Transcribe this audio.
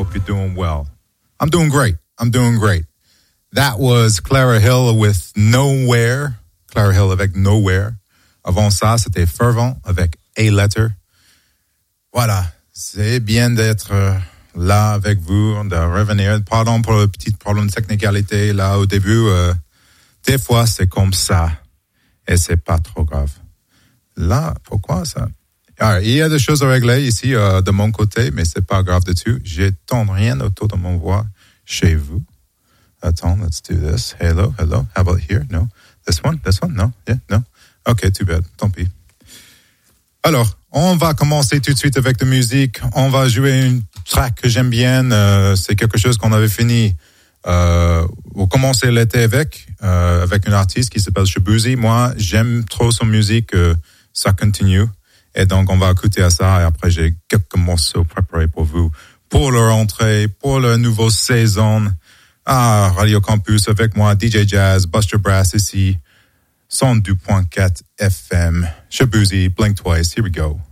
hope you're doing well. I'm doing great. That was Clara Hill with Nowhere. Clara Hill avec Nowhere. Avant ça, c'était Fervent avec A Letter. Voilà, c'est bien d'être là avec vous, de revenir. Pardon pour le petit problème de technicalité là au début. Des fois, c'est comme ça et c'est pas trop grave. Là, pourquoi ça? Alors, il y a des choses à régler ici de mon côté, mais c'est pas grave du tout. J'entends rien autour de mon voix chez vous. Attends, let's do this. Hello. How about here? No. This one? No. Yeah, no. Okay, too bad. Tant pis. Alors, on va commencer tout de suite avec de la musique. On va jouer une track que j'aime bien. C'est quelque chose qu'on avait fini au commencer l'été avec une artiste qui s'appelle Shabuzi. Moi, j'aime trop son musique. Ça continue. Et donc, on va écouter à ça. Et après, j'ai quelques morceaux préparés pour vous. Pour leur entrée, pour la nouvelle saison. Radio Campus avec moi, DJ Jazz, Buster Brass ici. 102.4 FM. Shabuzi, Blink Twice. Here we go.